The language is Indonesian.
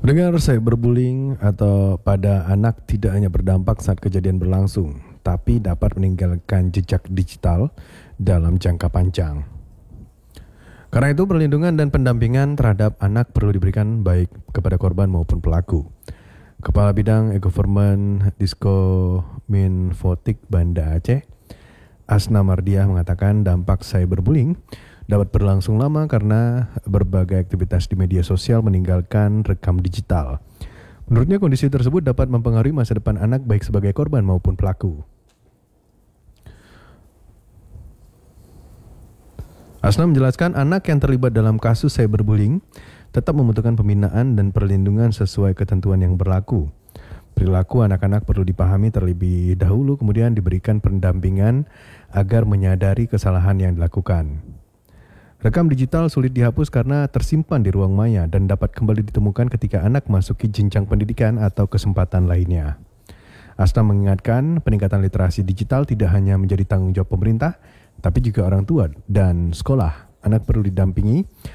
Mendengar cyberbullying atau pada anak tidak hanya berdampak saat kejadian berlangsung, tapi dapat meninggalkan jejak digital dalam jangka panjang. Karena itu perlindungan dan pendampingan terhadap anak perlu diberikan baik kepada korban maupun pelaku. Kepala Bidang E-Government Diskominfotik Banda Aceh, Asna Mardiah mengatakan dampak cyberbullying dapat berlangsung lama karena berbagai aktivitas di media sosial meninggalkan rekam digital. Menurutnya kondisi tersebut dapat mempengaruhi masa depan anak baik sebagai korban maupun pelaku. Asna menjelaskan anak yang terlibat dalam kasus cyberbullying tetap membutuhkan pembinaan dan perlindungan sesuai ketentuan yang berlaku. Perilaku anak-anak perlu dipahami terlebih dahulu kemudian diberikan pendampingan agar menyadari kesalahan yang dilakukan. Rekam digital sulit dihapus karena tersimpan di ruang maya dan dapat kembali ditemukan ketika anak masuki jenjang pendidikan atau kesempatan lainnya. Asna mengingatkan peningkatan literasi digital tidak hanya menjadi tanggung jawab pemerintah, tapi juga orang tua dan sekolah. Anak perlu didampingi